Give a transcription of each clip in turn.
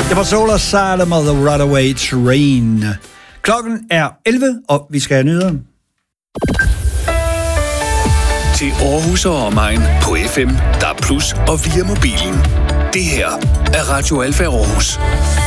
Det var Solar Asylum og The Runaway Train. Klokken er 11, og vi skal have nyheder. Til Aarhus og omegn på FM, DAB+ og via mobilen. Det her er Radio Alfa Aarhus.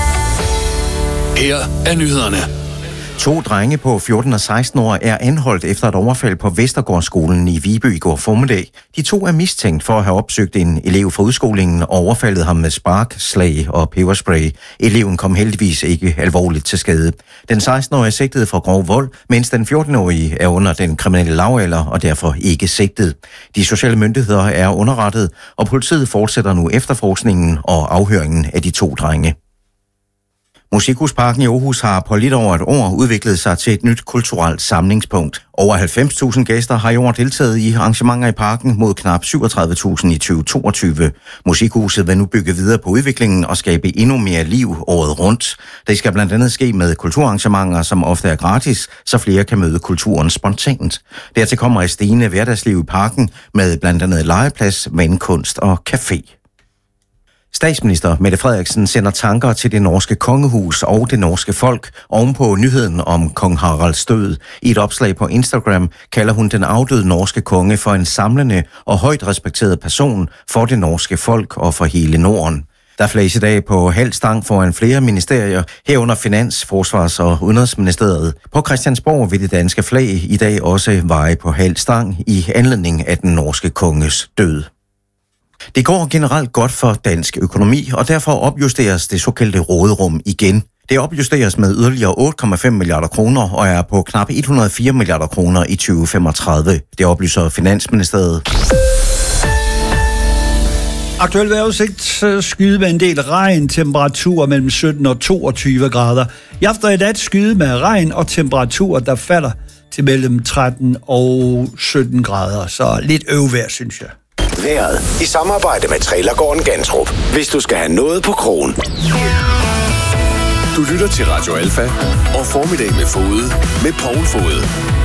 Her er nyhederne. 2 drenge på 14 og 16 år er anholdt efter et overfald på Vestergårdsskolen i Viby i går formiddag. De 2 er mistænkt for at have opsøgt en elev fra udskolingen og overfaldet ham med spark, slag og peberspray. Eleven kom heldigvis ikke alvorligt til skade. Den 16-årige er sigtet for grov vold, mens den 14-årige er under den kriminelle lavalder og derfor ikke sigtet. De sociale myndigheder er underrettet, og politiet fortsætter nu efterforskningen og afhøringen af de 2 drenge. Musikhusparken i Aarhus har på lidt over et år udviklet sig til et nyt kulturelt samlingspunkt. Over 90.000 gæster har i år deltaget i arrangementer i parken mod knap 37.000 i 2022. Musikhuset vil nu bygge videre på udviklingen og skabe endnu mere liv året rundt. Det skal blandt andet ske med kulturarrangementer, som ofte er gratis, så flere kan møde kulturen spontant. Dertil kommer et stigende hverdagsliv i parken med blandt andet legeplads, vandkunst og café. Statsminister Mette Frederiksen sender tanker til det norske kongehus og det norske folk ovenpå nyheden om kong Haralds død. I et opslag på Instagram kalder hun den afdøde norske konge for en samlende og højt respekteret person for det norske folk og for hele Norden. Der flages i dag på halv stang foran flere ministerier, herunder Finans-, Forsvars- og Udenrigsministeriet. På Christiansborg vil det danske flag i dag også veje på halv stang i anledning af den norske konges død. Det går generelt godt for dansk økonomi, og derfor opjusteres det såkaldte råderum igen. Det opjusteres med yderligere 8,5 milliarder kroner og er på knap 104 milliarder kroner i 2035. Det oplyser Finansministeriet. Aktuel vejrudsigt: skyde med en del regn, temperatur mellem 17 og 22 grader. I aften i dag skyde med regn og temperaturer, der falder til mellem 13 og 17 grader. Så lidt øvejr, synes jeg. Vejret i samarbejde med Trailergården Gantrup. Hvis du skal have noget på krogen. Du lytter til Radio Alfa og Formiddag med Fode med Poul Fode.